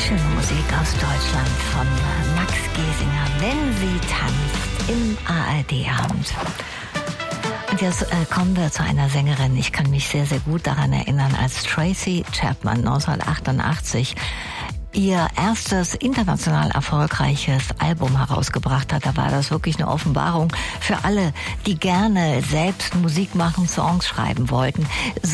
Schöne Musik aus Deutschland von Max Giesinger, wenn sie tanzt im ARD-Abend. Und jetzt kommen wir zu einer Sängerin. Ich kann mich sehr, sehr gut daran erinnern, als Tracy Chapman 1988 ihr erstes international erfolgreiches Album herausgebracht hat. Da war das wirklich eine Offenbarung für alle, die gerne selbst Musik machen, Songs schreiben wollten.